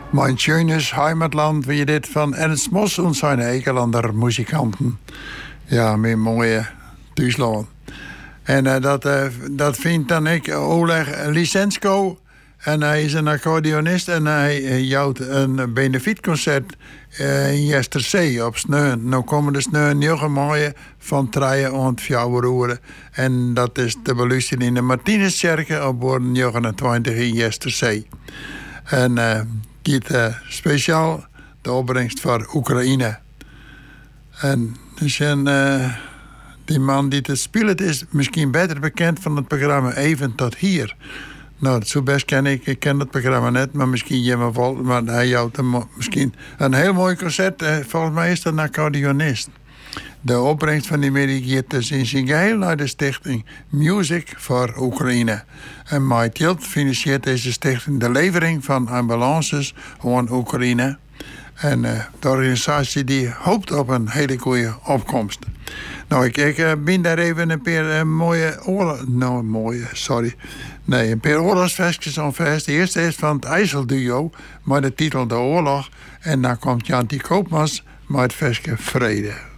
Mein schönes Heimatland, wie dit van Ernst Mos en zijn Ekelander muzikanten. Ja, mijn mooie Duitsland. En dat vindt dan ik Oleg Lisensko. En hij is een accordeonist en hij houdt een benefietconcert in Jesterzee op Sneun. Nou komen de Sneun 9 maanden van 3 en 4 uur. En dat is te beluisteren in de Martinuskerk op Borden 29 in Jesterzee. En giet speciaal de opbrengst voor Oekraïne. En dus die man die het speelt is misschien beter bekend van het programma Even tot Hier. Nou, zo best ken ik ken het programma net, maar misschien Jimmy Vol, maar hij houdt misschien een heel mooi concert. Volgens mij is dat een accordeonist. De opbrengst van die medie gaat dus in zijn geheel naar de stichting Music for Oekraïne. En met geld financiert deze stichting de levering van ambulances aan Oekraïne. En de organisatie die hoopt op een hele goede opkomst. Nou, ik ben daar even een paar een paar oorlogsversjes aan vast. De eerste is van het IJsselduo, met de titel De Oorlog. En dan komt Jantie Koopmans met het versje Vrede.